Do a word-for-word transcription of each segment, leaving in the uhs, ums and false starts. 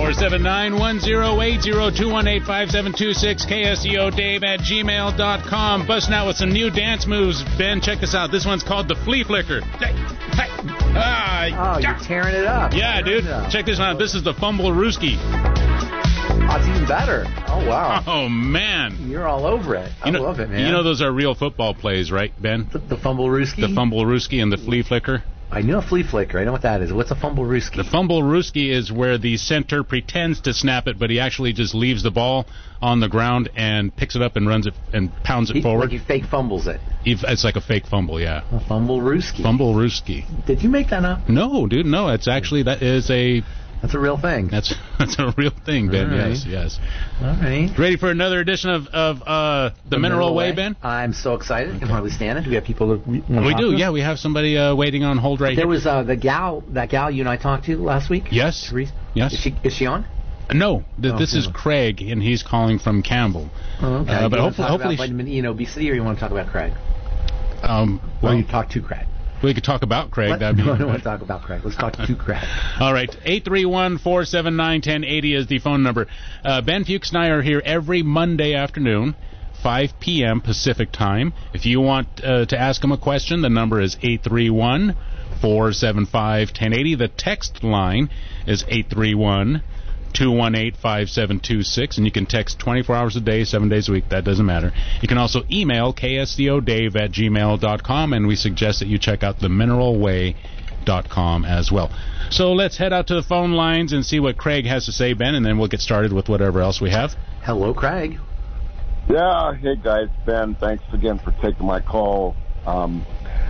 four seven nine, one zero eight zero, two one eight, five seven two six, K S E O Dave at gmail dot com. Busting out with some new dance moves. Ben, check this out. This one's called the Flea Flicker. Hey, hey. Ah, oh, you're tearing it up. Yeah, tearing dude. Check this one out. This is the Fumble Rooski. Oh, it's even better. Oh, wow. Oh, man. You're all over it. I you know, love it, man. You know those are real football plays, right, Ben? The, the Fumble Rooski? The Fumble Rooski and the Flea Flicker. I know a flea flicker. I know what that is. What's a fumble rooski? The fumble rooski is where the center pretends to snap it, but he actually just leaves the ball on the ground and picks it up and runs it and pounds it he, forward. Like he fake fumbles it. He, it's like a fake fumble, yeah. A fumble rooski. Fumble rooski. Did you make that up? No, dude, no. It's actually, that is a... That's a real thing. That's that's a real thing, Ben. Right. Yes, yes. All right. Ready for another edition of, of uh, the, the Mineral, Mineral Way, Way, Ben? I'm so excited. Okay. I can hardly stand it. Do we have people that we We do, to? yeah. We have somebody uh, waiting on hold right there here. There was uh, the gal, that gal you and I talked to last week? Yes. Therese? Yes. Is she, is she on? No, th- oh, this okay. is Craig, and he's calling from Campbell. Oh, okay. Uh, but you hopefully, want to talk hopefully, about vitamin E and obesity, or you want to talk about Craig? Um, well, or you talk to Craig. We could talk about Craig. Let, That'd be no, I don't want to talk about Craig. Let's talk to Craig. All right. eight three one, four seven nine, one zero eight zero is the phone number. Uh, Ben Fuchs and I are here every Monday afternoon, five p.m. Pacific time. If you want uh, to ask him a question, the number is eight three one, four seven five, one zero eight zero. The text line is eight three one, two one eight, five seven two six, and you can text twenty-four hours a day, seven days a week. That doesn't matter. You can also email K S C O Dave at gmail dot com, and we suggest that you check out the mineral way dot com as well. So let's head out to the phone lines and see what Craig has to say, Ben, and then we'll get started with whatever else we have. Hello, Craig. Yeah, hey guys, Ben, thanks again for taking my call. Um,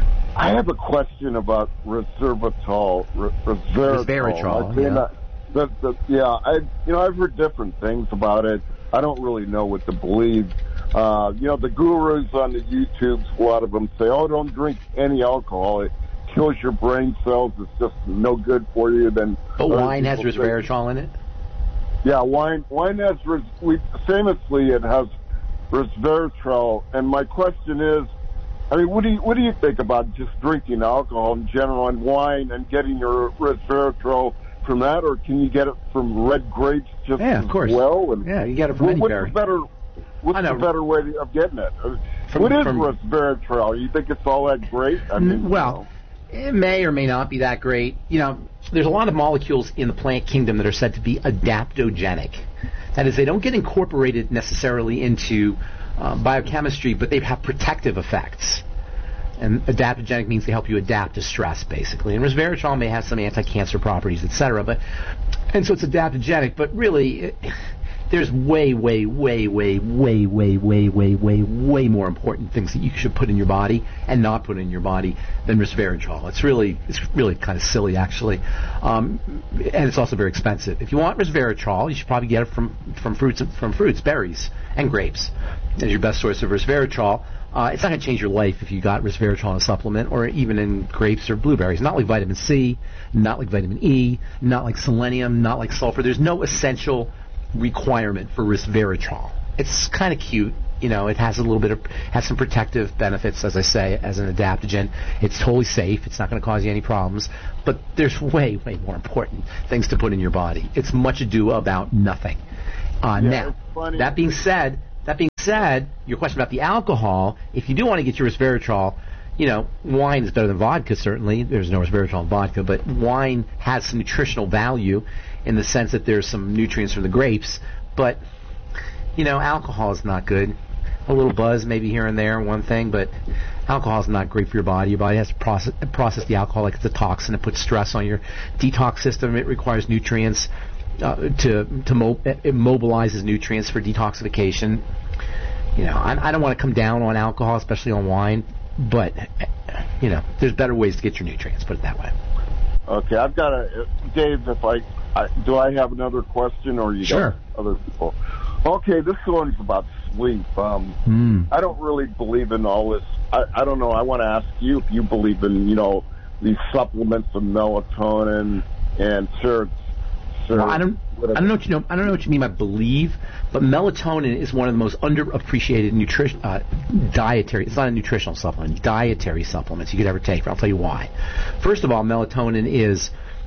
I have a question about resveratrol. Re- resveratrol. Resveratrol, yeah. That, The, the, yeah, I you know I've heard different things about it. I don't really know what to believe. Uh, you know, the gurus on the YouTubes, a lot of them say, "Oh, don't drink any alcohol; it kills your brain cells. It's just no good for you." Then, but wine has resveratrol in it. Yeah, wine wine has res, we, famously it has resveratrol. And my question is, I mean, what do you what do you think about just drinking alcohol in general and wine and getting your resveratrol from that, or can you get it from red grapes just yeah, of course. as well? And yeah, you get it from well, any what's berry. The better, what's the better way of getting it? From, what is from, resveratrol? You think it's all that great? I mean, well, you know. It may or may not be that great. You know, there's a lot of molecules in the plant kingdom that are said to be adaptogenic. That is, they don't get incorporated necessarily into uh, biochemistry, but they have protective effects. And adaptogenic means they help you adapt to stress, basically. And resveratrol may have some anti-cancer properties, et cetera. But, and so it's adaptogenic, but really, it, there's way, way, way, way, way, way, way, way, way, way more important things that you should put in your body and not put in your body than resveratrol. It's really, it's really kind of silly, actually. Um, and it's also very expensive. If you want resveratrol, you should probably get it from, from fruits, from fruits, berries, and grapes as your best source of resveratrol. Uh, it's not going to change your life if you got resveratrol in a supplement or even in grapes or blueberries. Not like vitamin C, not like vitamin E, not like selenium, not like sulfur. There's no essential requirement for resveratrol. It's kind of cute. You know, it has a little bit of, has some protective benefits, as I say, as an adaptogen. It's totally safe. It's not going to cause you any problems. But there's way, way more important things to put in your body. It's much ado about nothing. Uh, yeah, now, that being said, That being said, your question about the alcohol, if you do want to get your resveratrol, you know, wine is better than vodka, certainly. There's no resveratrol in vodka, but wine has some nutritional value in the sense that there's some nutrients from the grapes. But, you know, alcohol is not good. A little buzz maybe here and there, one thing, but alcohol is not great for your body. Your body has to process, process the alcohol like it's a toxin. It puts stress on your detox system. It requires nutrients. Uh, to to mo- it mobilizes nutrients for detoxification. You know, I, I don't want to come down on alcohol, especially on wine, but you know, there's better ways to get your nutrients. Put it that way. Okay, I've got a Dave. If I, I do, I have another question, or you sure. got other people? Okay, this one's about sleep. Um, mm. I don't really believe in all this. I, I don't know. I want to ask you if you believe in, you know, these supplements of melatonin and serotonin. Well, I don't. I don't know what you know. I don't know what you mean by believe, but melatonin is one of the most underappreciated nutrition uh, dietary. It's not a nutritional supplement. Dietary supplements you could ever take. I'll tell you why. First of all, melatonin is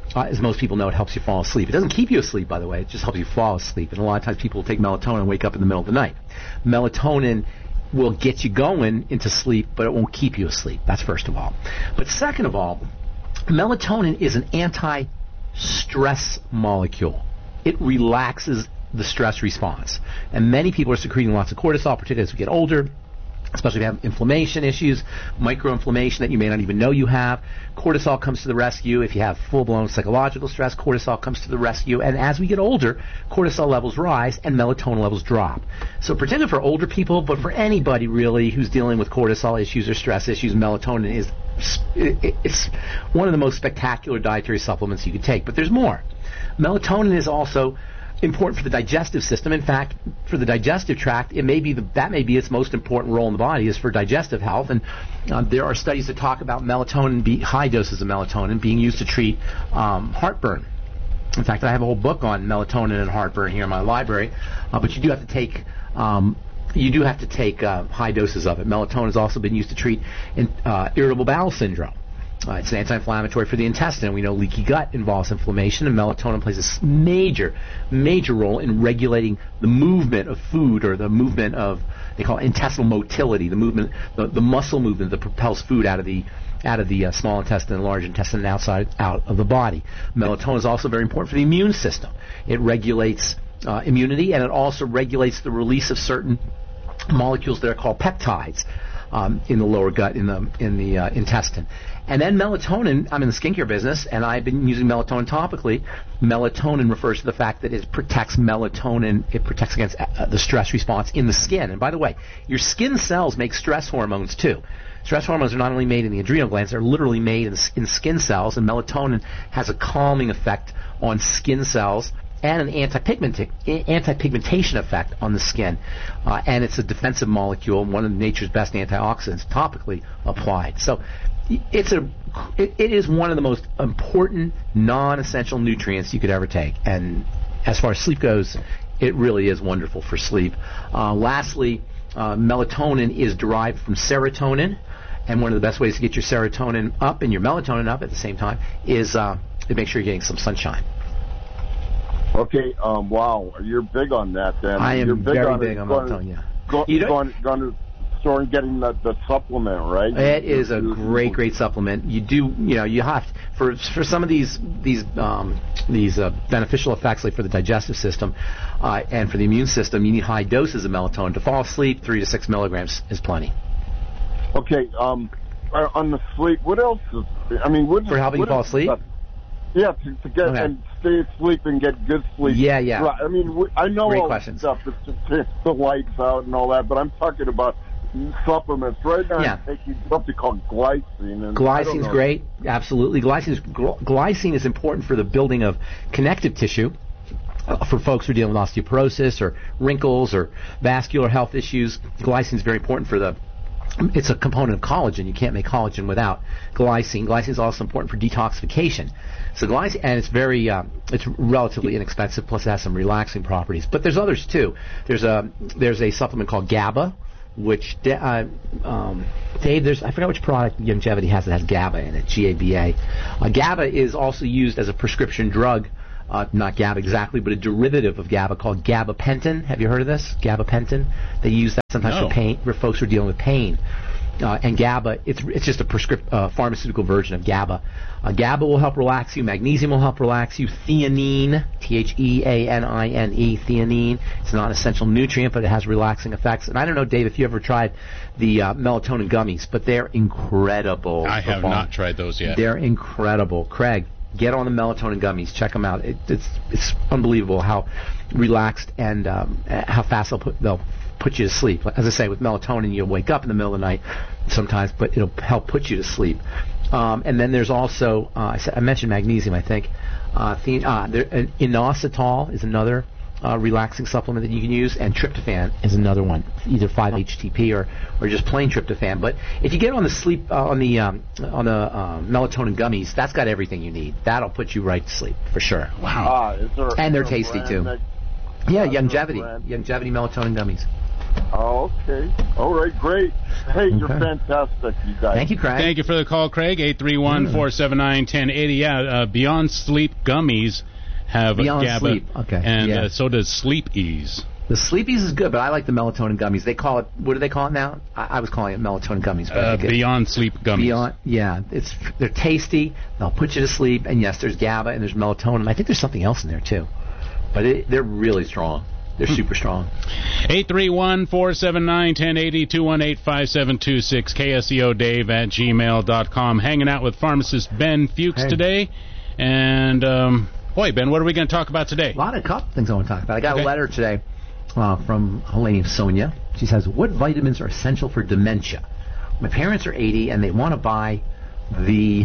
Uh, as most people know, it helps you fall asleep. It doesn't keep you asleep, by the way. It just helps you fall asleep. And a lot of times people will take melatonin and wake up in the middle of the night. Melatonin will get you going into sleep, but it won't keep you asleep. That's first of all. But second of all, melatonin is an anti-stress molecule. It relaxes the stress response. And many people are secreting lots of cortisol, particularly as we get older, especially if you have inflammation issues, microinflammation that you may not even know you have. Cortisol comes to the rescue. If you have full-blown psychological stress, cortisol comes to the rescue. And as we get older, cortisol levels rise and melatonin levels drop. So particularly for older people, but for anybody really who's dealing with cortisol issues or stress issues, melatonin is it's one of the most spectacular dietary supplements you could take. But there's more. Melatonin is also important for the digestive system. In fact, for the digestive tract, it may be the, that may be its most important role in the body is for digestive health. And uh, there are studies that talk about melatonin, be, high doses of melatonin, being used to treat um, heartburn. In fact, I have a whole book on melatonin and heartburn here in my library. Uh, but you do have to take um, you do have to take uh, high doses of it. Melatonin has also been used to treat in, uh, irritable bowel syndrome. Uh, it's an anti-inflammatory for the intestine. We know leaky gut involves inflammation, and melatonin plays a major, major role in regulating the movement of food, or the movement of, they call it intestinal motility, the movement, the, the muscle movement that propels food out of the out of the uh, small intestine and large intestine and outside out of the body. Melatonin is also very important for the immune system. It regulates uh, immunity, and it also regulates the release of certain molecules that are called peptides um, in the lower gut, in the in the uh, intestine. And then melatonin, I'm in the skincare business, and I've been using melatonin topically. Melatonin refers to the fact that it protects melatonin, it protects against uh, the stress response in the skin. And by the way, your skin cells make stress hormones too. Stress hormones are not only made in the adrenal glands, they're literally made in, in skin cells, and melatonin has a calming effect on skin cells and an anti-pigmenta- anti-pigmentation effect on the skin. Uh, and it's a defensive molecule, one of nature's best antioxidants, topically applied. So it's a, it, it is one of the most important non-essential nutrients you could ever take. And as far as sleep goes, it really is wonderful for sleep. Uh, lastly, uh, melatonin is derived from serotonin. And one of the best ways to get your serotonin up and your melatonin up at the same time is uh, to make sure you're getting some sunshine. Okay, um, wow, you're big on that then. I am you're big very on big on melatonin, yeah. Go, You don't- going, going to the store and getting the, the supplement, right? It You- is a you- great, great supplement. You do, you know, you have to, for for some of these these um, these uh, beneficial effects, like for the digestive system uh, and for the immune system, you need high doses of melatonin. To fall asleep, three to six milligrams is plenty. Okay, um, uh, on the sleep, what else is, I mean, what For helping you what fall is- asleep? uh, Yeah, to, to get Okay. and stay asleep and get good sleep. Yeah, yeah. Right. I mean, we, I know Great all questions. this stuff. It's to take the lights out and all that, but I'm talking about supplements. Right now, Yeah. I'm taking something called glycine. And I don't Glycine's know. great, absolutely. Glycine is gl- glycine is important for the building of connective tissue. Uh, for folks who are dealing with osteoporosis or wrinkles or vascular health issues, glycine is very important for the. It's a component of collagen. You can't make collagen without glycine. Glycine is also important for detoxification. So glycine, and it's very, uh, it's relatively inexpensive. Plus, it has some relaxing properties. But there's others too. There's a there's a supplement called GABA, which uh, um, Dave, there's I forgot which product Longevity has that has GABA in it. G A B A. Uh, GABA is also used as a prescription drug. Uh, not GABA exactly, but a derivative of GABA called gabapentin. Have you heard of this? Gabapentin. They use that sometimes No. for pain, for folks who are dealing with pain. Uh, and GABA, it's it's just a prescript, uh, pharmaceutical version of GABA. Uh, GABA will help relax you. Magnesium will help relax you. Theanine, T H E A N I N E, theanine. It's not an essential nutrient, but it has relaxing effects. And I don't know, Dave, if you ever tried the uh, melatonin gummies, but they're incredible. I have for not tried those yet. They're incredible. Craig, get on the melatonin gummies. Check them out. It, it's it's unbelievable how relaxed and um, how fast they'll put they'll put you to sleep. As I say, with melatonin, you'll wake up in the middle of the night sometimes, but it'll help put you to sleep. Um, and then there's also uh, I, said, I mentioned magnesium. I think uh, the, uh, there, uh, inositol is another uh, relaxing supplement that you can use, and tryptophan is another one, either five H T P or, or just plain tryptophan. But if you get on the sleep uh, on the um, on the uh, melatonin gummies, that's got everything you need. That'll put you right to sleep for sure. Wow. Ah, is there, And they're is there a tasty brand too. that- Yeah, is there a longevity, brand? longevity melatonin gummies. Oh, okay. All right, great. Hey, okay. You're fantastic, you guys. Thank you, Craig. Thank you for the call, Craig. eight three one, four seven nine, one zero eight zero. Yeah, uh, Beyond Sleep gummies have Beyond GABA, Sleep. Okay. and yeah. uh, so does Sleep Ease. The Sleep Ease is good, but I like the melatonin gummies. They call it, what do they call it now? I, I was calling it melatonin gummies. But uh, Beyond Sleep gummies. Beyond, yeah, it's they're tasty. They'll put you to sleep, and yes, there's GABA and there's melatonin. I think there's something else in there too, but it, they're really strong. They're super strong. eight three one, four seven nine, one zero eight zero, two one eight, five seven two six, K S E O Dave at gmail dot com. Hanging out with pharmacist Ben Fuchs hey. today. And, um, boy, Ben, what are we going to talk about today? A lot of couple things I want to talk about. I got okay. a letter today uh, from a lady named Sonia. She says, what vitamins are essential for dementia? My parents are eighty, and they want to buy the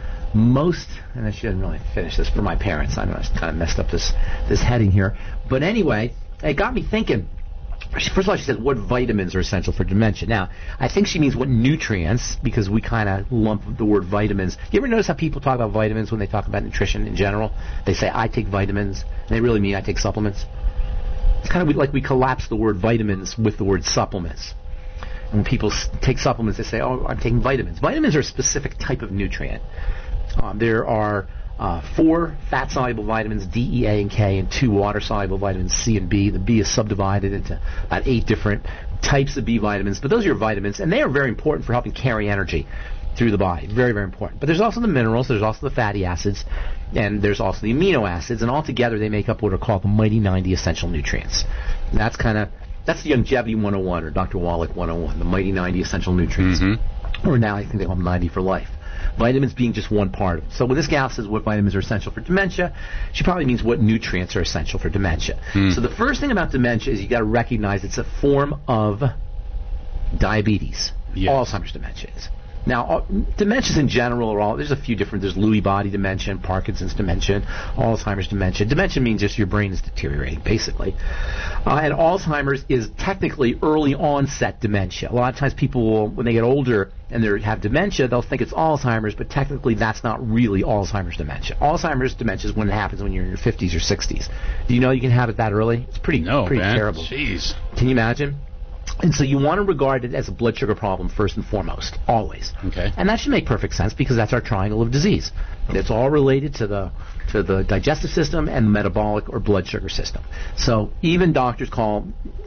most, and she didn't really finish this for my parents. I know I kind of messed up this, this heading here. But anyway, it got me thinking. First of all, she said, what vitamins are essential for dementia? Now, I think she means what nutrients, because we kind of lump the word vitamins. You ever notice how people talk about vitamins when they talk about nutrition in general? They say, I take vitamins, and they really mean I take supplements. It's kind of like we collapse the word vitamins with the word supplements. And when people take supplements, they say, oh, I'm taking vitamins. Vitamins are a specific type of nutrient. Um, there are Uh, four fat-soluble vitamins, D, E, A, and K, and two water-soluble vitamins, C and B. The B is subdivided into about eight different types of B vitamins. But those are your vitamins, and they are very important for helping carry energy through the body. Very, very important. But there's also the minerals, there's also the fatty acids, and there's also the amino acids, and all together they make up what are called the Mighty ninety essential nutrients. And that's kind of, that's the Longevity one oh one, or Doctor Wallach one oh one, the Mighty ninety essential nutrients. Mm-hmm. Or now I think they call them ninety for life. Vitamins being just one part of it. So when this gal says what vitamins are essential for dementia, she probably means what nutrients are essential for dementia. Mm. So the first thing about dementia is you got to recognize it's a form of diabetes. Yes. Alzheimer's dementia is. Now, uh, dementias in general are all, there's a few different, there's Lewy body dementia, Parkinson's dementia, Alzheimer's dementia. Dementia means just your brain is deteriorating, basically. Uh, and Alzheimer's is technically early onset dementia. A lot of times people will, when they get older and they have dementia, they'll think it's Alzheimer's, but technically that's not really Alzheimer's dementia. Alzheimer's dementia is when it happens when you're in your fifties or sixties. Do you know you can have it that early? It's pretty, no, pretty man. terrible. Jeez. Can you imagine? And so you want to regard it as a blood sugar problem first and foremost, always. Okay. And that should make perfect sense because that's our triangle of disease. It's all related to the to the digestive system and the metabolic or blood sugar system. So even doctors call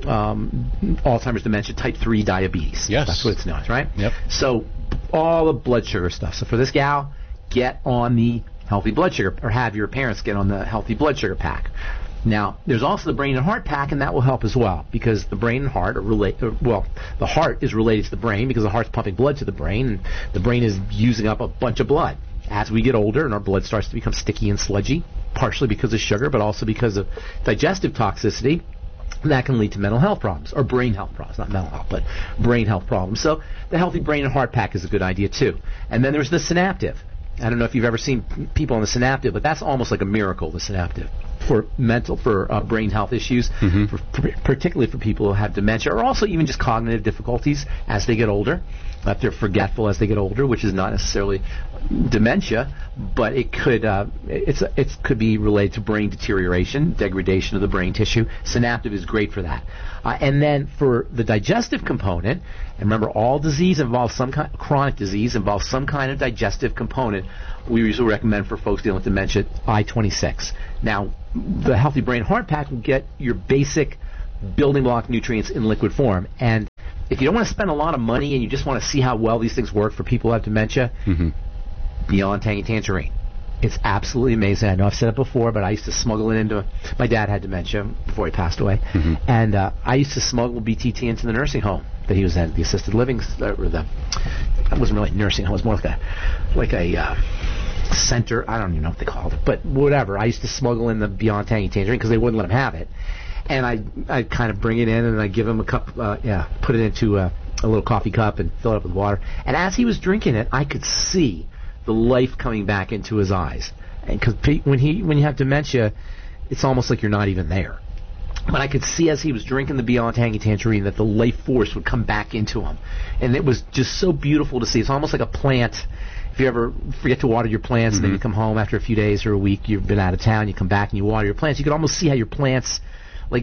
um, Alzheimer's dementia type three diabetes. Yes. That's what it's known as, right? Yep. So all the blood sugar stuff. So for this gal, get on the healthy blood sugar, or have your parents get on the healthy blood sugar pack. Now, there's also the brain and heart pack, and that will help as well, because the brain and heart are related. Well, the heart is related to the brain because the heart's pumping blood to the brain, and the brain is using up a bunch of blood. As we get older and our blood starts to become sticky and sludgy, partially because of sugar, but also because of digestive toxicity, that can lead to mental health problems, or brain health problems, not mental health, but brain health problems. So the healthy brain and heart pack is a good idea, too. And then there's the Synaptive. I don't know if you've ever seen people on the Synaptive, but that's almost like a miracle, the Synaptive, for mental, for uh, brain health issues, mm-hmm. for, for, particularly for people who have dementia, or also even just cognitive difficulties as they get older. If they're forgetful as they get older, which is not necessarily dementia, but it could uh, it's it could be related to brain deterioration, degradation of the brain tissue. Synaptive is great for that. Uh, and then for the digestive component, and remember, all disease involves some kind, chronic disease involves some kind of digestive component. We usually recommend for folks dealing with dementia I twenty-six. Now, the Healthy Brain Heart Pack will get your basic building block nutrients in liquid form. And if you don't want to spend a lot of money and you just want to see how well these things work for people who have dementia, mm-hmm. Beyond Tangy Tangerine. It's absolutely amazing. I know I've said it before, but I used to smuggle it into... My dad had dementia before he passed away. Mm-hmm. And uh, I used to smuggle B T T into the nursing home that he was in, the assisted living... Uh, or the, it wasn't really a nursing home. It was more like a, like a uh, center. I don't even know what they called it. But whatever. I used to smuggle in the Beyond Tangy Tangerine because they wouldn't let him have it. And I I kind of bring it in and I give him a cup, uh, yeah, put it into a, a little coffee cup and fill it up with water. And as he was drinking it, I could see the life coming back into his eyes. And because when he when you have dementia, it's almost like you're not even there. But I could see as he was drinking the Beyond Tangy Tangerine that the life force would come back into him. And it was just so beautiful to see. It's almost like a plant. If you ever forget to water your plants, mm-hmm. and then you come home after a few days or a week, you've been out of town, you come back and you water your plants, you could almost see how your plants, like,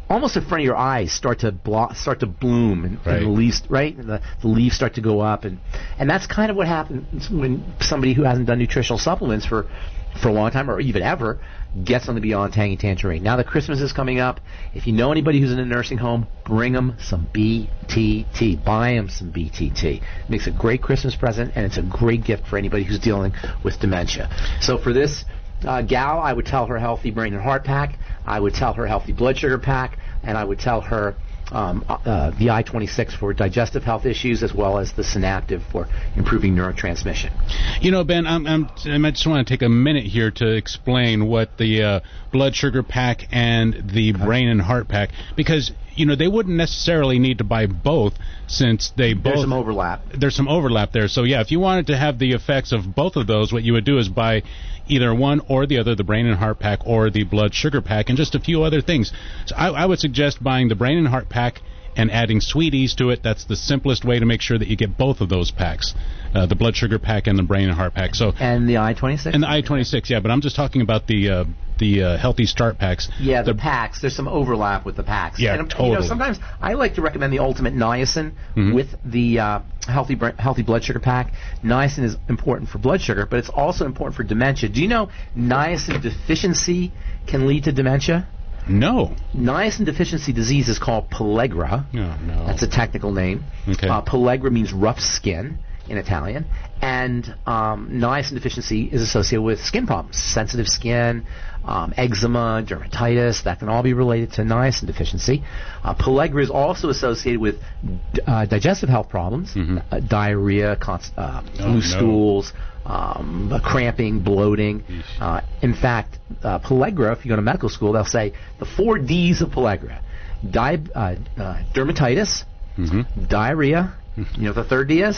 almost in front of your eyes start to blo- start to bloom, and, Right. and the leaves, right, and the, the leaves start to go up, and and that's kind of what happens when somebody who hasn't done nutritional supplements for for a long time or even ever gets on the Beyond Tangy Tangerine. Now that Christmas is coming up, if you know anybody who's in a nursing home, bring them some B T T. Buy them some B T T. It makes a great Christmas present, and it's a great gift for anybody who's dealing with dementia. So for this uh, gal, I would tell her Healthy Brain and Heart Pack. I would tell her Healthy Blood Sugar Pack, and I would tell her um, uh, the I twenty-six for digestive health issues, as well as the Synaptive for improving neurotransmission. You know, Ben, I'm, I'm, I just want to take a minute here to explain what the uh, blood sugar pack and the brain and heart pack, because, you know, they wouldn't necessarily need to buy both since they both... There's some overlap. There's some overlap there. So, yeah, if you wanted to have the effects of both of those, what you would do is buy either one or the other, the brain and heart pack or the blood sugar pack, and just a few other things. So I, I would suggest buying the brain and heart pack and adding Sweeties to it. That's the simplest way to make sure that you get both of those packs, uh, the blood sugar pack and the brain and heart pack. So And the I twenty-six? And the I twenty-six, yeah, but I'm just talking about the uh, the uh, Healthy Start packs. Yeah, the, the packs. There's some overlap with the packs. Yeah, and, totally. You know, sometimes I like to recommend the Ultimate Niacin Mm-hmm. with the uh, healthy Br- healthy blood sugar pack. Niacin is important for blood sugar, but it's also important for dementia. Do you know niacin deficiency can lead to dementia? No. Niacin deficiency disease is called pellagra. No, no. That's a technical name. Okay. Uh, pellagra means rough skin in Italian, and um, niacin deficiency is associated with skin problems, sensitive skin, um, eczema, dermatitis. That can all be related to niacin deficiency. Uh, pellagra is also associated with d- uh, digestive health problems, Mm-hmm. uh, diarrhea, const- uh, Oh, loose no. stools, um, uh, cramping, bloating. Uh, in fact, uh, pellagra, if you go to medical school, they'll say the four D's of pellagra: Di- uh, uh, dermatitis, Mm-hmm. diarrhea. You know what the third D is?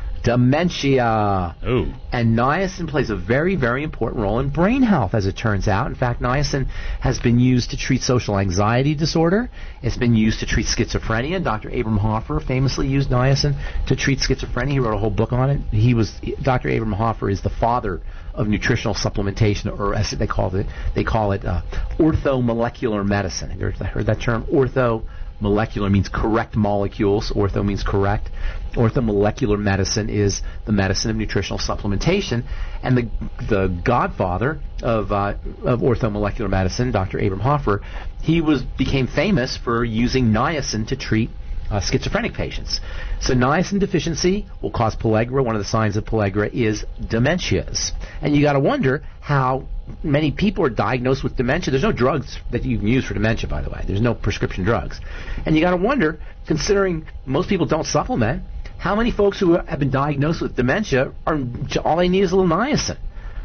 Dementia. Oh. And niacin plays a very, very important role in brain health, as it turns out. In fact, niacin has been used to treat social anxiety disorder. It's been used to treat schizophrenia. Doctor Abram Hoffer famously used niacin to treat schizophrenia. He wrote a whole book on it. He was Doctor Abram Hoffer is the father of nutritional supplementation, or as they call it, they call it uh, orthomolecular medicine. Have you heard that, heard that term? Ortho. Molecular means correct molecules. Ortho means correct. Orthomolecular medicine is the medicine of nutritional supplementation. And the the godfather of uh, of orthomolecular medicine, Doctor Abram Hoffer, he was became famous for using niacin to treat uh, schizophrenic patients. So niacin deficiency will cause pellagra. One of the signs of pellagra is dementias. And you got to wonder how many people are diagnosed with dementia. There's no drugs that you can use for dementia, by the way. There's no prescription drugs. And you got to wonder, considering most people don't supplement, how many folks who have been diagnosed with dementia are all they need is a little niacin.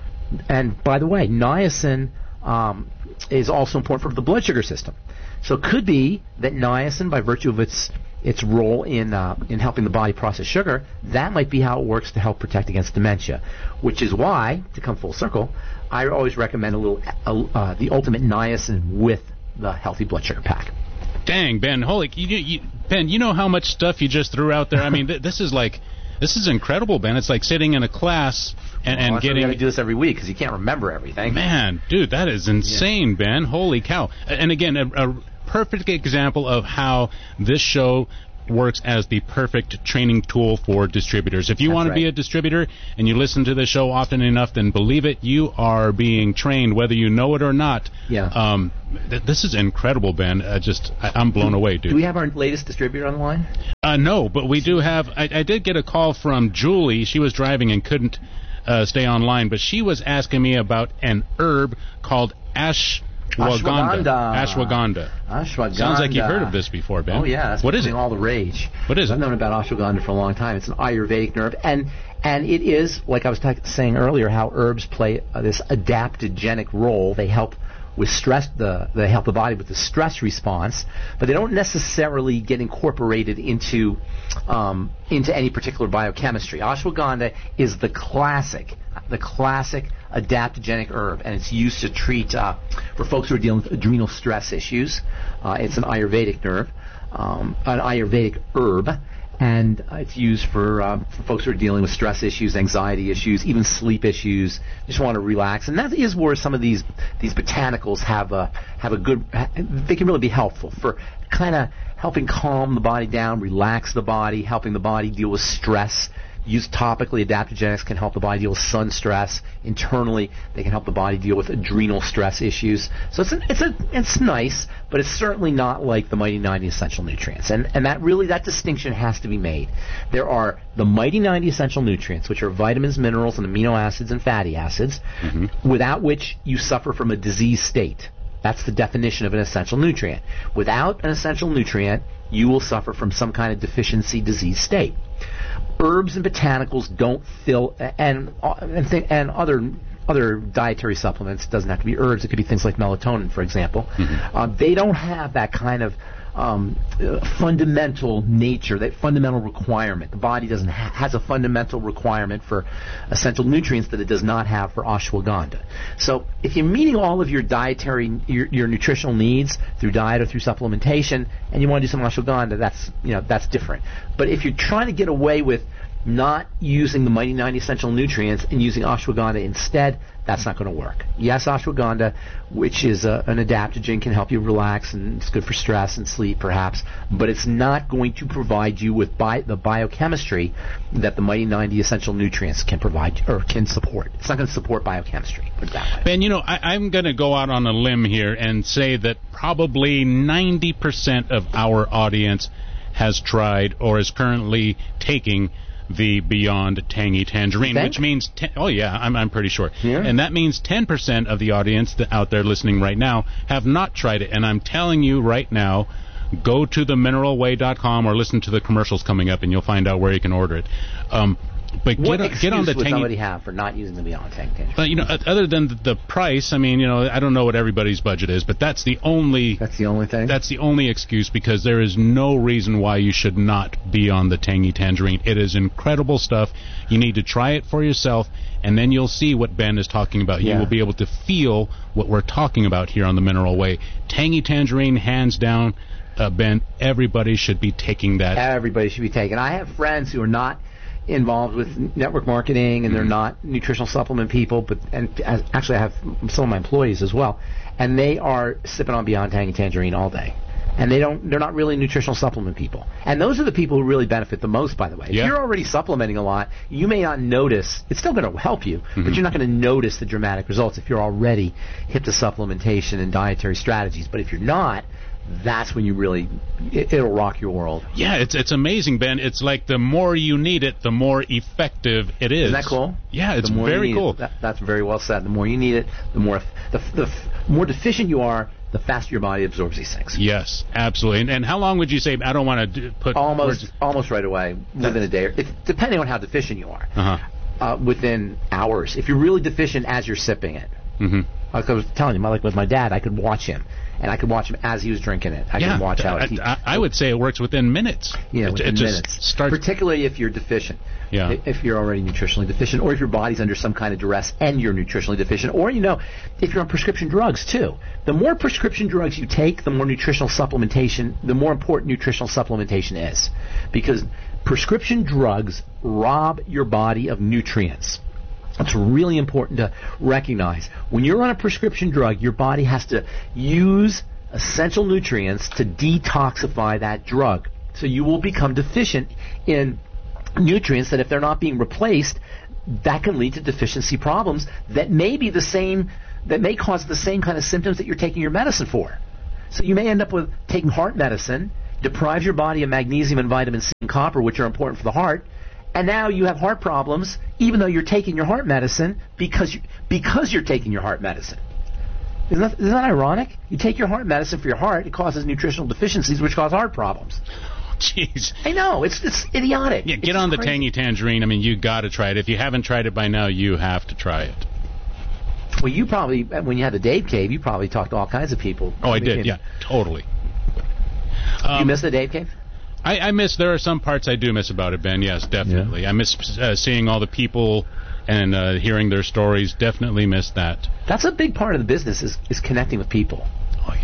And by the way, niacin um, is also important for the blood sugar system. So it could be that niacin, by virtue of its its role in uh, in helping the body process sugar, that might be how it works to help protect against dementia. Which is why, to come full circle, I always recommend a little uh, the Ultimate Niacin with the Healthy Blood Sugar Pack. Dang, Ben, holy, you, you, Ben, you know how much stuff you just threw out there? I mean, th- this is like, this is incredible, Ben. It's like sitting in a class and, and well, getting... You got to do this every week because you can't remember everything. Man, dude, that is insane, yeah. Ben. Holy cow. And again, a, a perfect example of how this show works as the perfect training tool for distributors. If you That's want to right. be a distributor and you listen to the show often enough, then believe it, you are being trained, whether you know it or not. Yeah. Um, th- this is incredible, Ben. Uh, just, I- I'm blown away, dude. Do we have our latest distributor on the line? Uh, no, but we do have. I, I did get a call from Julie. She was driving and couldn't uh, stay online, but she was asking me about an herb called ash. Ashwagandha. Ashwagandha. Ashwagandha. Sounds like you've heard of this before, Ben. Oh, yeah. That's what is it? all the rage. What is it? I've known about ashwagandha for a long time. It's an Ayurvedic herb. And and it is, like I was ta- saying earlier, how herbs play uh, this adaptogenic role. They help with stress, the they help the body with the stress response, but they don't necessarily get incorporated into um, into any particular biochemistry. Ashwagandha is the classic, the classic adaptogenic herb, and it's used to treat uh, for folks who are dealing with adrenal stress issues. Uh, it's an Ayurvedic nerve, um, an Ayurvedic herb. And uh, it's used for, uh, for folks who are dealing with stress issues, anxiety issues, even sleep issues. Just want to relax, and that is where some of these these botanicals have a have a good. They can really be helpful for kind of helping calm the body down, relax the body, helping the body deal with stress. Used topically, adaptogenics can help the body deal with sun stress. Internally, they can help the body deal with adrenal stress issues. So it's a, it's a it's nice, but it's certainly not like the Mighty ninety Essential Nutrients. And and that really that distinction has to be made. There are the Mighty ninety Essential Nutrients, which are vitamins, minerals, and amino acids and fatty acids, mm-hmm. without which you suffer from a disease state. That's the definition of an essential nutrient. Without an essential nutrient, you will suffer from some kind of deficiency disease state. Herbs and botanicals don't fill, and and, th- and other other dietary supplements. It doesn't have to be herbs. It could be things like melatonin, for example. Mm-hmm. Uh, they don't have that kind of um, uh, fundamental nature, that fundamental requirement. The body doesn't ha- has a fundamental requirement for essential nutrients that it does not have for ashwagandha. So if you're meeting all of your dietary, your, your nutritional needs through diet or through supplementation, and you want to do some ashwagandha, that's you know that's different. But if you're trying to get away with not using the Mighty ninety Essential Nutrients and using ashwagandha instead, that's not going to work. Yes, ashwagandha, which is a, an adaptogen, can help you relax, and it's good for stress and sleep perhaps, but it's not going to provide you with bi- the biochemistry that the Mighty ninety Essential Nutrients can provide or can support. It's not going to support biochemistry, put it that way. Ben, you know, I, I'm going to go out on a limb here and say that probably ninety percent of our audience has tried or is currently taking the Beyond Tangy Tangerine, which means, ten, oh yeah, I'm I'm pretty sure. Yeah. And that means ten percent of the audience that out there listening right now have not tried it. And I'm telling you right now, go to the mineral way dot com or listen to the commercials coming up and you'll find out where you can order it. Um, But what get, excuse get on the would tangy, somebody have for not using the Beyond Tangy Tangerine? But, you know, other than the, the price, I mean, you know, I don't know what everybody's budget is, but that's the only... That's the only thing? That's the only excuse, because there is no reason why you should not be on the Tangy Tangerine. It is incredible stuff. You need to try it for yourself, and then you'll see what Ben is talking about. Yeah. You will be able to feel what we're talking about here on the Mineral Way. Tangy Tangerine, hands down, uh, Ben, everybody should be taking that. Everybody should be taking. I have friends who are not involved with network marketing, and they're not nutritional supplement people, but and as, actually I have some of my employees as well, and they are sipping on Beyond Tangy Tangerine all day, and they don't they're not really nutritional supplement people, and those are the people who really benefit the most, by the way. If yeah. you're already supplementing a lot, you may not notice, it's still going to help you, mm-hmm. but you're not going to notice the dramatic results if you're already hip to supplementation and dietary strategies. But if you're not, that's when you really, it, it'll rock your world. Yeah, it's it's amazing, Ben. It's like the more you need it, the more effective it is. Isn't that cool? Yeah, it's very cool. That, that's very well said. The more you need it, the more the, the, the more deficient you are, the faster your body absorbs these things. Yes, absolutely. And, and how long would you say? I don't want to put almost words. almost right away, within a day, or if, depending on how deficient you are. Uh-huh. Uh, within hours, if you're really deficient as you're sipping it. Mm-hmm. Like I was telling you, like with my dad, I could watch him, and I could watch him as he was drinking it. I yeah, could watch how I, it. I, I would say it works within minutes. Yeah, it, within it just minutes. Starts Particularly if you're deficient. Yeah. If you're already nutritionally deficient, or if your body's under some kind of duress and you're nutritionally deficient, or you know, if you're on prescription drugs too. The more prescription drugs you take, the more nutritional supplementation, the more important nutritional supplementation is, because prescription drugs rob your body of nutrients. It's really important to recognize. When you're on a prescription drug, your body has to use essential nutrients to detoxify that drug. So you will become deficient in nutrients that, if they're not being replaced, that can lead to deficiency problems that may be the same, that may cause the same kind of symptoms that you're taking your medicine for. So you may end up with taking heart medicine, deprive your body of magnesium and vitamin C and copper, which are important for the heart, and now you have heart problems, even though you're taking your heart medicine because you, because you're taking your heart medicine. Isn't that, isn't that ironic? You take your heart medicine for your heart, it causes nutritional deficiencies, which cause heart problems. Jeez. I know, it's it's idiotic. Yeah, get it's on crazy. the Tangy Tangerine. I mean, you got to try it. If you haven't tried it by now, you have to try it. Well, you probably, when you had the Dave Cave, you probably talked to all kinds of people. Oh, I did, yeah, totally. Um, you miss the Dave Cave? I, I miss, there are some parts I do miss about it, Ben, yes, definitely. Yeah. I miss uh, seeing all the people and uh, hearing their stories. Definitely miss that. That's a big part of the business, is, is connecting with people. Oh, yeah.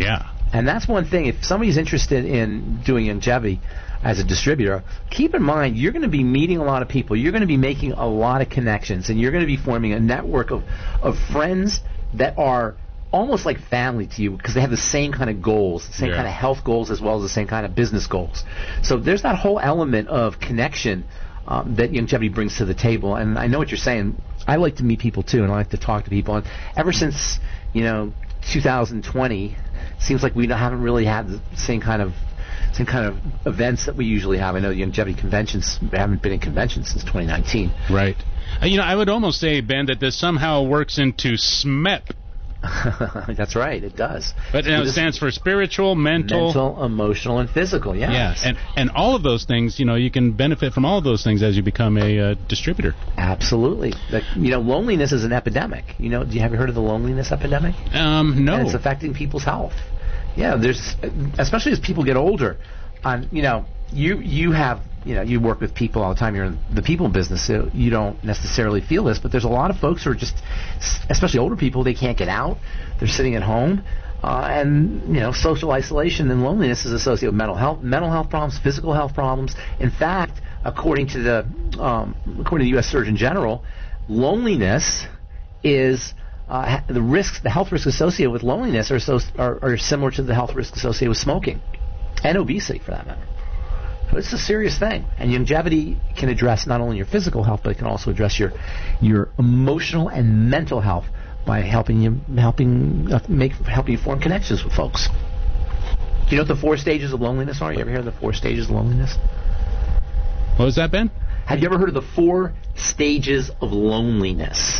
And that's one thing. If somebody's interested in doing Youngevity as a distributor, keep in mind you're going to be meeting a lot of people. You're going to be making a lot of connections, and you're going to be forming a network of, of friends that are almost like family to you because they have the same kind of goals, the same Yeah. kind of health goals as well as the same kind of business goals. So there's that whole element of connection um, that Youngevity brings to the table. And I know what you're saying. I like to meet people too, and I like to talk to people. And ever since, you know, two thousand twenty, seems like we haven't really had the same kind of same kind of events that we usually have. I know the Youngevity conventions haven't been in conventions since twenty nineteen. Right. Uh, you know, I would almost say, Ben, that this somehow works into S M E P. That's right, it does. But you know, it This- stands for spiritual, mental, mental, emotional, and physical. Yeah. yeah, and and all of those things. You know, you can benefit from all of those things as you become a uh, distributor. Absolutely. The, you know, loneliness is an epidemic. You know, do you have you heard of the loneliness epidemic? Um, no. And it's affecting people's health. Yeah, there's especially as people get older. On you know, you you have you know you work with people all the time. You're in the people business, so you don't necessarily feel this. But there's a lot of folks who are just, especially older people, they can't get out. They're sitting at home, uh, and you know, social isolation and loneliness is associated with mental health, mental health problems, physical health problems. In fact, according to the um, according to the U S Surgeon General, loneliness is uh, the risks, the health risks associated with loneliness are, so, are are similar to the health risks associated with smoking and obesity, for that matter. So it's a serious thing, and Youngevity can address not only your physical health, but it can also address your your emotional and mental health by helping you helping uh, make helping you form connections with folks. Do you know what the four stages of loneliness are? You ever heard of the four stages of loneliness? What was that, Ben? Have you ever heard of the four stages of loneliness?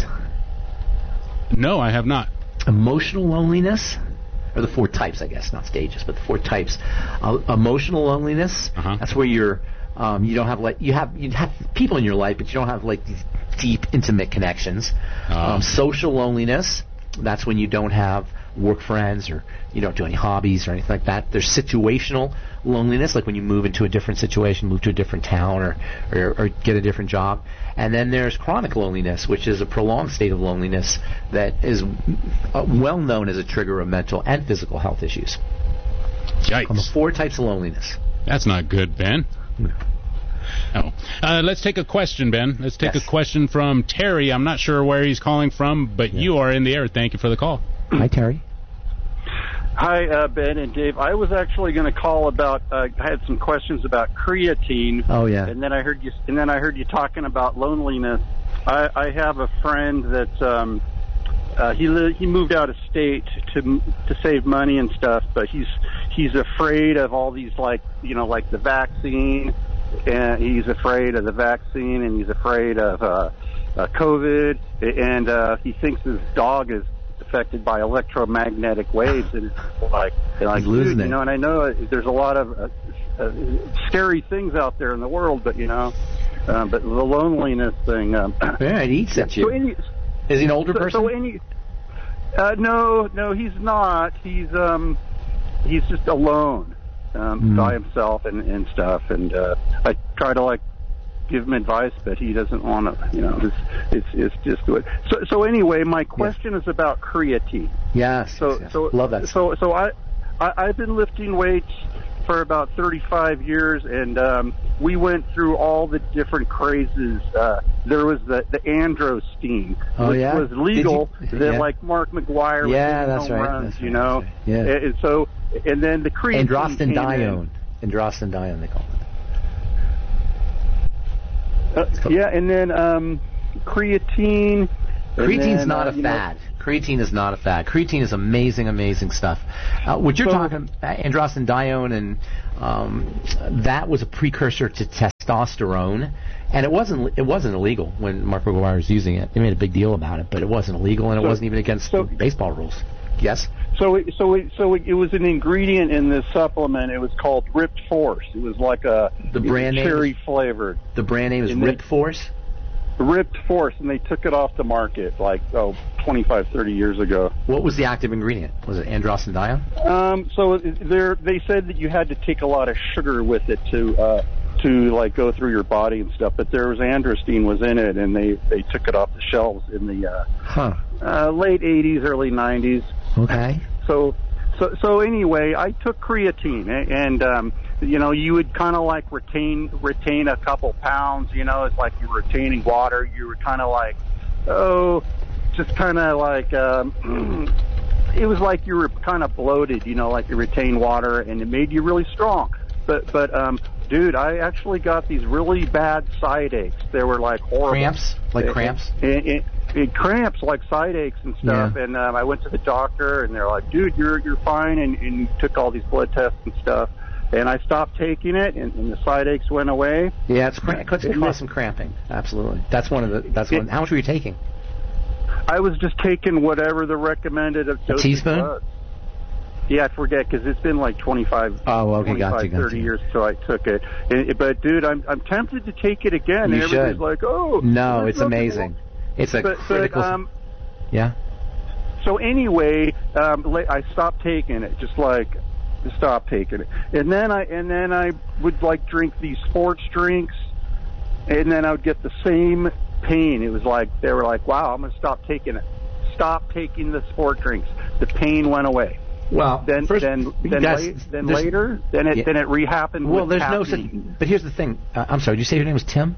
No, I have not. Emotional loneliness, or the four types, I guess, not stages, but the four types. Uh, emotional loneliness. Uh-huh. That's where you're, um, you don't have like you have you have people in your life, but you don't have like these deep, intimate connections. Uh. Um, social loneliness. That's when you don't have work friends or you don't do any hobbies or anything like that. There's situational loneliness, like when you move into a different situation, move to a different town, or, or, or get a different job. And then there's chronic loneliness, which is a prolonged state of loneliness that is uh, well known as a trigger of mental and physical health issues. Yikes. On the four types of loneliness. That's not good, Ben. Oh. Uh, let's take a question, Ben. Let's take Yes. a question from Terry. I'm not sure where he's calling from, but Yeah. you are in the air. Thank you for the call. Hi, Terry. Hi, uh, Ben and Dave. I was actually going to call about. Uh, I had some questions about creatine. Oh, yeah. And then I heard you. And then I heard you talking about loneliness. I, I have a friend that um, uh, he li- he moved out of state to to save money and stuff, but he's he's afraid of all these, like, you know, like the vaccine, and he's afraid of the vaccine, and he's afraid of uh, uh, COVID, and uh, he thinks his dog is affected by electromagnetic waves, and it's like, like He's losing dude, it. you know. And I know there's a lot of uh, uh, scary things out there in the world, but you know, uh, but the loneliness thing. Um, Yeah, it eats at you. so any, Is he an older so, person? so any, uh, no, no, he's not. He's um, he's just alone, um, Mm. by himself and and stuff. And uh, I try to like give him advice, but he doesn't want to. You know, it's it's it's just good. So so anyway, my question is about creatine. yes. So yes, yes. so Love that. So so I, I I've been lifting weights for about thirty-five years, and um, we went through all the different crazes. Uh, there was the the androstenedione, Oh, which yeah? was legal. Did you- That yeah. like Mark McGuire was Yeah, hitting that's home right, runs, that's you right, know. that's right. Yeah. And, and so and then the creatine came in. Androstenedione. Androstenedione, they call it. Uh, yeah, and then um, creatine. and Creatine's then, not uh, a you know, fad. Creatine is not a fad. Creatine is amazing, amazing stuff. Uh, what you're So- talking, uh, androstenedione, and um, that was a precursor to testosterone, and it wasn't it wasn't illegal when Mark McGuire was using it. They made a big deal about it, but it wasn't illegal, and it So- wasn't even against so- baseball rules. Yes. So, it, so, it, so it, it was an ingredient in this supplement. It was called Ripped Force. It was like a The it was brand name cherry is- flavored. The brand name is And they- Rip Force. Ripped Force, and they took it off the market like oh twenty-five, thirty years ago. What was the active ingredient? Was it androstenedione? Um, so there, they said that you had to take a lot of sugar with it to uh, to like go through your body and stuff. But there was androstenedione was in it, and they they took it off the shelves in the uh, Huh. uh, late eighties, early nineties. Okay. So, so so anyway, I took creatine, and um, you know, you would kind of like retain retain a couple pounds. You know, it's like you're retaining water. You were kind of like, oh, just kind of like. Um, it was like you were kind of bloated. You know, like you retain water, and it made you really strong. But but um, dude, I actually got these really bad side aches. They were like horrible. Cramps, like cramps. It, it, it cramps, like side aches and stuff. Yeah. And um, I went to the doctor, and they're like, "Dude, you're you're fine," and, and took all these blood tests and stuff. And I stopped taking it, and, and the side aches went away. Yeah, it's cramp. It can cause some cramping. Absolutely. That's one of the. That's one. How much were you taking? I was just taking whatever the recommended dosage teaspoon? was. Yeah, I forget, because it's been like twenty-five, oh, okay, twenty-five gotcha, gotcha. thirty years till I took it. And, but, dude, I'm I'm tempted to take it again. You and everybody's should. like, oh. No, it's amazing. Wrong. It's a but, critical... But, um, yeah? So anyway, um, I stopped taking it, just like, stopped taking it. And then I and then I would, like, drink these sports drinks, and then I would get the same pain. It was like, they were like, wow, I'm going to stop taking it. Stop taking the sport drinks. The pain went away. Well, then first, then then, guys, la- then later, then it yeah. then it rehappened. Well, with there's no such. But here's the thing. Uh, I'm sorry. Did you say your name was Tim?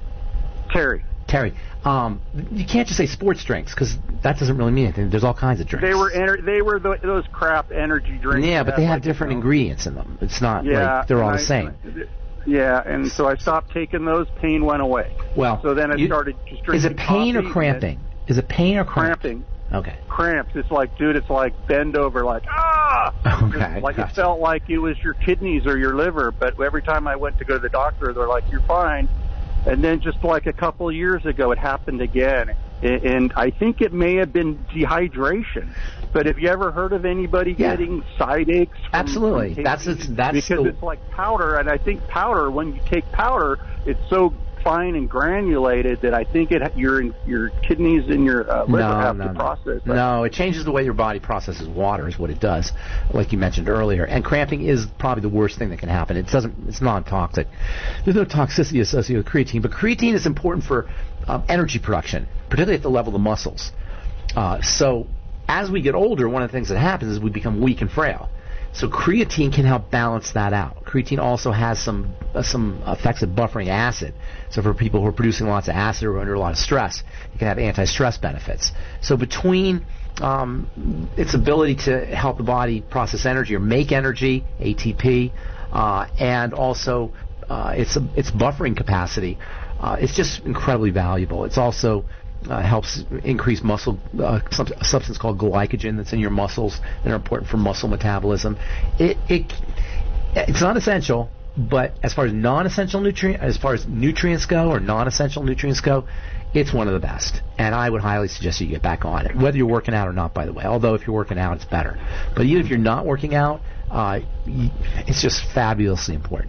Terry. Terry. Um, you can't just say sports drinks, because that doesn't really mean anything. There's all kinds of drinks. They were ener- they were the, those crap energy drinks. Yeah, but they have like, different you know, ingredients in them. It's not yeah, like they're all I, the same. Yeah, and so I stopped taking those. Pain went away. Well, so then I you, started just drinking. Is it pain or cramping? Is it pain or cramping? Cramping. Okay. Cramps. It's like, dude, it's like bend over, like, ah! Okay. Like gotcha. It felt like it was your kidneys or your liver, but every time I went to go to the doctor, they're like, you're fine. And then just like a couple of years ago, it happened again. And I think it may have been dehydration. But have you ever heard of anybody yeah. getting side aches? From, Absolutely. from that's it's, that's because the... it's like powder, and I think powder, when you take powder, it's so fine and granulated that I think it your your kidneys and your uh, liver no, have no, to no. process that. No, it changes the way your body processes water is what it does, like you mentioned earlier. And cramping is probably the worst thing that can happen. It doesn't. It's non-toxic. There's no toxicity associated with creatine, but creatine is important for um, energy production, particularly at the level of the muscles. Uh, so as we get older, one of the things that happens is we become weak and frail. So creatine can help balance that out. Creatine also has some uh, some effects of buffering acid. So for people who are producing lots of acid or under a lot of stress, it can have anti-stress benefits. So between um, its ability to help the body process energy or make energy, A T P, uh, and also uh, its its buffering capacity, uh, it's just incredibly valuable. It's also Uh, helps increase muscle, uh, some, a substance called glycogen that's in your muscles that are important for muscle metabolism. It, it it's not essential, but as far as non-essential nutrient, as far as nutrients go or non-essential nutrients go, it's one of the best. And I would highly suggest you get back on it, whether you're working out or not. By the way, although if you're working out, it's better. But even if you're not working out, uh, it's just fabulously important.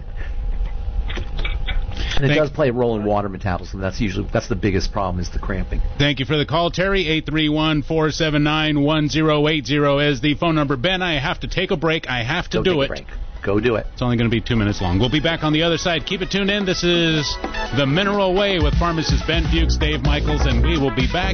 And it Thank does play a role in water metabolism. That's usually that's the biggest problem is the cramping. Thank you for the call, Terry. eight three one, four seven nine, one zero eight zero is the phone number. Ben, I have to take a break. I have to Go do take it. A break. Go do it. It's only going to be two minutes long. We'll be back on the other side. Keep it tuned in. This is The Mineral Way with pharmacist Ben Fuchs, Dave Michaels, and we will be back